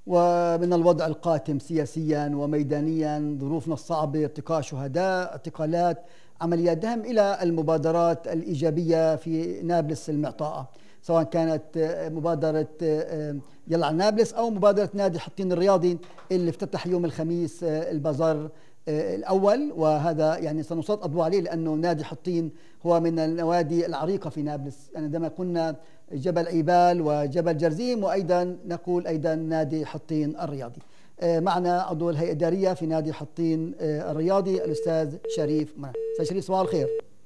ومن الوضع القاتم سياسيا وميدانيا، ظروفنا الصعبة، ارتقاء شهداء، اعتقالات، عمليات دهم، إلى المبادرات الإيجابية في نابلس المعطاءة، سواء كانت مبادرة يلا على نابلس أو مبادرة نادي حطين الرياضي اللي افتتح يوم الخميس البازار الأول. وهذا يعني سنسلط الضوء عليه لأنه نادي حطين هو من النوادي العريقة في نابلس، يعني عندما قلنا جبل عيبال وجبل جرزيم، وأيضا نقول أيضا نادي حطين الرياضي. معنا عضو الهيئة الإدارية في نادي حطين الرياضي الأستاذ شريف منى. أستاذ شريف صباح الخير.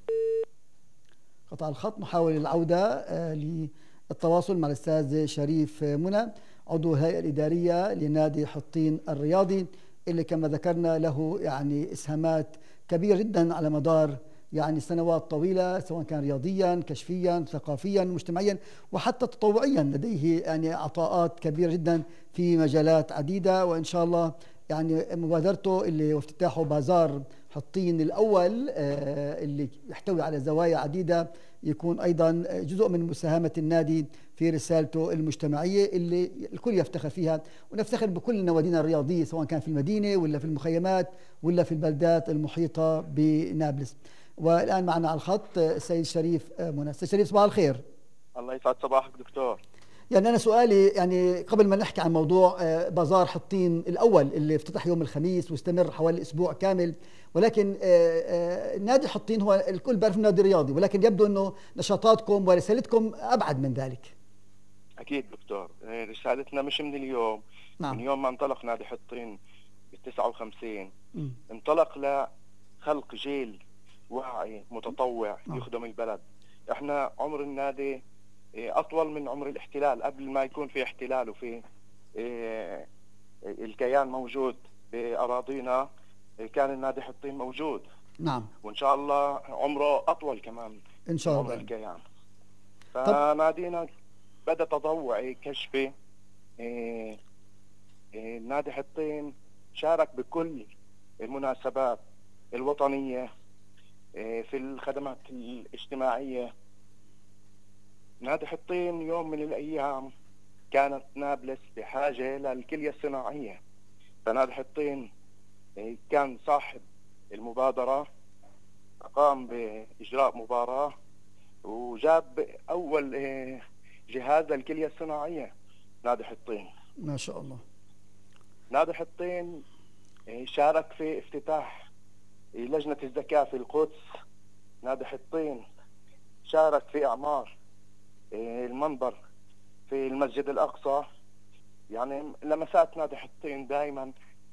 قطع الخط، نحاول العودة للتواصل مع الأستاذ شريف منى عضو الهيئة الإدارية لنادي حطين الرياضي، اللي كما ذكرنا له يعني إسهامات كبيرة جدا على مدار يعني سنوات طويلة، سواء كان رياضيا، كشفيا، ثقافيا، مجتمعيا، وحتى تطوعيا. لديه يعني عطاءات كبيرة جدا في مجالات عديدة، وإن شاء الله يعني مبادرته اللي وافتتاحه بازار حطين الأول اللي يحتوي على زوايا عديدة يكون أيضا جزء من مساهمة النادي في رسالته المجتمعية اللي الكل يفتخر فيها، ونفتخر بكل نوادينا الرياضية سواء كان في المدينة ولا في المخيمات ولا في البلدات المحيطة بنابلس. والآن معنا على الخط السيد شريف منى. السيد شريف صباح الخير. الله يسعد صباحك دكتور. يعني أنا سؤالي يعني قبل ما نحكي عن موضوع بازار حطين الأول اللي افتتح يوم الخميس واستمر حوالي أسبوع كامل، ولكن نادي حطين هو الكل بيعرف نادي رياضي، ولكن يبدو أنه نشاطاتكم ورسالتكم أبعد من ذلك. أكيد دكتور، رسالتنا مش من اليوم. نعم. من يوم ما انطلق نادي حطين ب59 انطلق لخلق جيل واعي متطوع يخدم البلد. احنا عمر النادي أطول من عمر الاحتلال، قبل ما يكون في احتلال وفي الكيان موجود بأراضينا كان النادي حطين موجود. نعم. وإن شاء الله عمره أطول كمان إن شاء الله عمر الكيان. فنادينا بدأ تطوعي كشفي. نادي حطين شارك بكل المناسبات الوطنية في الخدمات الاجتماعية. نادي حطين يوم من الأيام كانت نابلس بحاجة للكلية الصناعية، فنادي حطين كان صاحب المبادرة، قام بإجراء مباراة وجاب أول جهاز للكلية الصناعية نادي حطين. ما شاء الله. نادي حطين شارك في افتتاح لجنة الزكاة في القدس. نادي حطين شارك في إعمار المنبر في المسجد الأقصى. يعني لمسات نادي حطين دائما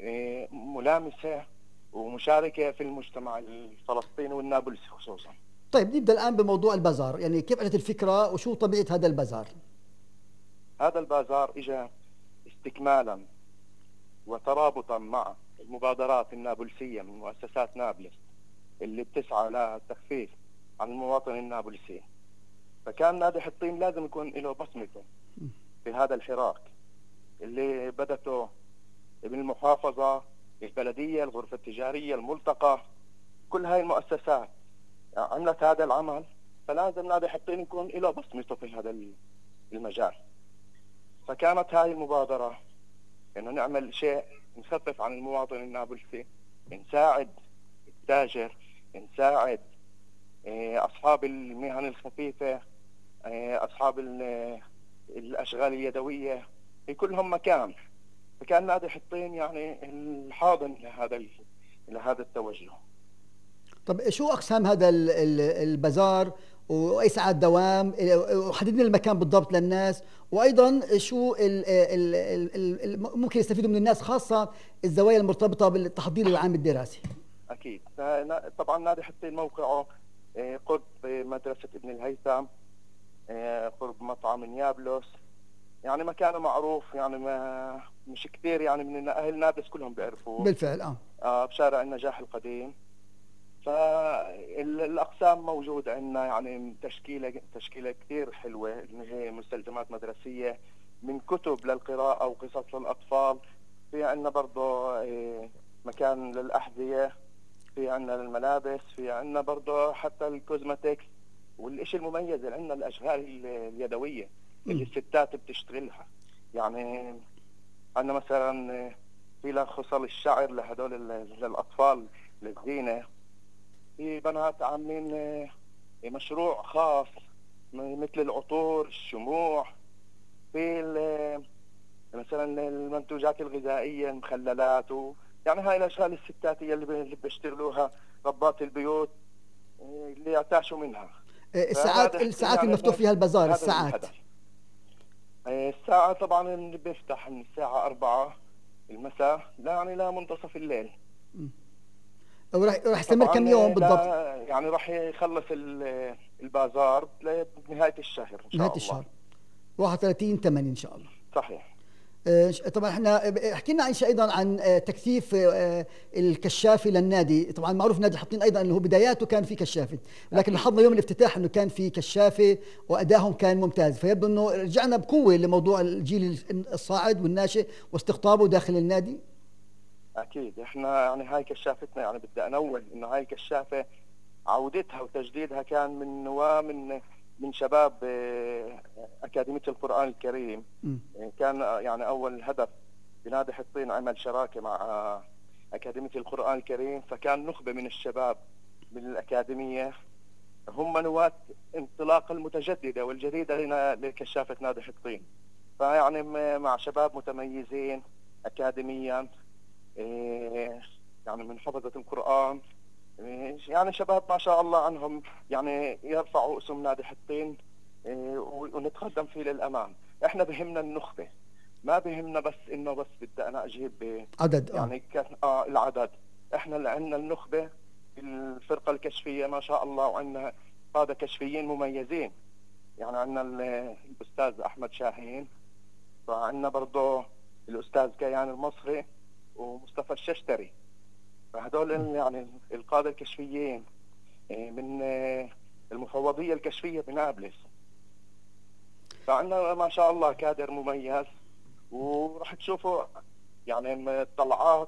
ملامسة ومشاركة في المجتمع الفلسطيني والنابلسي خصوصا. طيب نبدأ الآن بموضوع البازار، يعني كيف أتت الفكرة وشو طبيعة هذا البازار؟ هذا البازار إجا استكمالا وترابطا مع المبادرات النابلسية من مؤسسات نابلس اللي بتسعى للتخفيف عن المواطن النابلسي. فكان نادي حطين لازم يكون له بصمته في هذا الحراك اللي بدته بالمحافظة، البلدية، الغرفة التجارية، الملتقى، كل هاي المؤسسات عملت هذا العمل، فلازم نادي حطين يكون له بصمته في هذا المجال. فكانت هاي المبادرة إنه نعمل شيء نخفف عن المواطن النابلسي، نساعد التاجر، نساعد أصحاب المهن الخفيفة، أصحاب الأشغال اليدوية، في كلهم مكان. فكان نادي حطين يعني الحاضن لهذا التوجه. طب شو أقسام هذا البازار وأي ساعات دوام، وحددنا المكان بالضبط للناس، وأيضا شو ممكن يستفيدوا من الناس، خاصة الزوايا المرتبطة بالتحضير العام الدراسي؟ أكيد. طبعا نادي حطين موقعه قرب مدرسة ابن الهيثم، قرب مطعم نيابلس، يعني مكانه معروف، يعني ما مش كثير يعني من أهل نابلس كلهم بيعرفوه بالفعل. بشارع النجاح القديم. فالأقسام موجودة عندنا، يعني تشكيلة كثير حلوة، اللي هي مستلزمات مدرسية، من كتب للقراءة وقصص للأطفال. في عندنا برضه مكان للأحذية، في عندنا للملابس، في عندنا برضه حتى الكوزماتيكس. والإشي المميز عندنا الأشغال اليدوية اللي الستات بتشتغلها، يعني عندنا مثلا في خصل الشعر لهدول للاطفال للزينه. في بنات عاملين مشروع خاص مثل العطور، الشموع. في مثلا المنتوجات الغذائيه، المخللات، يعني هاي الاشغال الستاتيه اللي بيشتغلوها ربات البيوت اللي يعتاشوا منها. الساعات يعني المفتوح فيها البازار، هذا الساعات. الهدف. الساعة طبعا بيفتح من الساعة 4 المساء يعني لا منتصف الليل. وراح يستمر كم يوم بالضبط؟ يعني راح يخلص البازار بنهاية الشهر إن شاء نهاية الله. الشهر 31/8 إن شاء الله. صحيح. طبعا احنا احكي لنا ايضا عن تكثيف الكشافه للنادي. طبعا معروف نادي حطين ايضا انه هو بداياته كان في كشافه، لكن لاحظنا يوم الافتتاح انه كان في كشافه وادائهم كان ممتاز، فيبدو انه رجعنا بقوه لموضوع الجيل الصاعد والناشئ واستقطابه داخل النادي. اكيد احنا يعني هاي كشافتنا، يعني بدي انوه انه هاي الكشافه عودتها وتجديدها كان من شباب أكاديمية القرآن الكريم. كان يعني أول هدف بنادي حطين عمل شراكة مع أكاديمية القرآن الكريم، فكان نخبة من الشباب من الأكاديمية هم نواة انطلاق المتجددة والجديدة لكشافة نادي حطين. فيعني مع شباب متميزين أكاديميا، يعني من حفظة القرآن، يعني شباب ما شاء الله عنهم يعني يرفعوا اسم نادي حطين ونتقدم فيه للأمام. احنا بهمنا النخبة، ما بهمنا بس انه بس بدي انا اجيب عدد يعني العدد. احنا اللي عندنا النخبة في الفرقة الكشفية ما شاء الله، وعندنا قادة كشفيين مميزين. يعني عندنا الأستاذ أحمد شاهين، وعندنا برضه الأستاذ كيان المصري ومصطفى الششتري. فهذول يعني القادة الكشفيين من المفوضية الكشفية بنابلس. فعندنا ما شاء الله كادر مميز، وراح تشوفوا يعني طلعات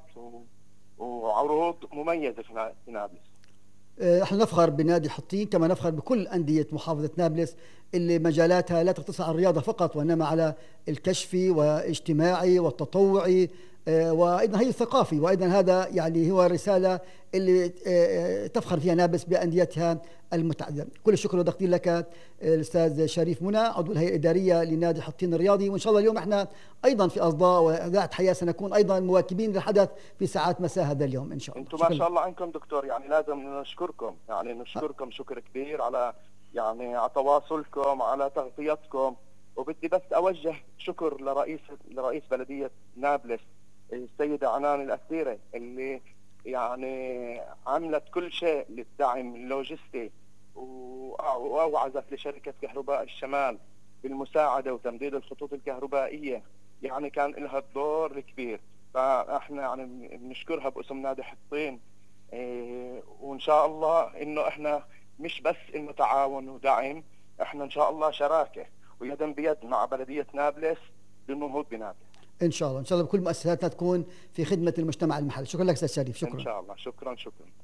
وعروض مميزة في نابلس. احنا نفخر بنادي حطين كما نفخر بكل أندية محافظة نابلس اللي مجالاتها لا تقتصر على الرياضة فقط، وإنما على الكشفي واجتماعي والتطوعي وأيضا هي الثقافي. وأيضا هذا يعني هو الرسالة اللي تفخر فيها نابلس بأنديتها المتعددة. كل الشكر والتقدير لك الأستاذ شريف منى، عضو الهيئة الإدارية لنادي حطين الرياضي. وإن شاء الله اليوم احنا أيضا في أصداء وإذاعة حياة سنكون أيضا مواكبين للحدث في ساعات مساء هذا اليوم إن شاء الله. أنتم ما شاء الله عنكم دكتور، يعني لازم نشكركم، يعني نشكركم شكر كبير على يعني على تواصلكم، على تغطيتكم. وبدي بس أوجه شكر لرئيس بلدية نابلس السيدة عنان الأثيرة، اللي يعني عملت كل شيء للدعم اللوجستي، وأوعزت لشركة كهرباء الشمال بالمساعدة وتمديد الخطوط الكهربائية. يعني كان لها الدور الكبير، فاحنا يعني بنشكرها باسم نادي حطين. وإن شاء الله إنه احنا مش بس إنه تعاون ودعم، احنا إن شاء الله شراكة ويدا بيد مع بلدية نابلس للنهوض بنابلس. إن شاء الله بكل مؤسساتنا تكون في خدمة المجتمع المحلي. شكرا لك أستاذ شريف. شكرا. إن شاء الله. شكرا.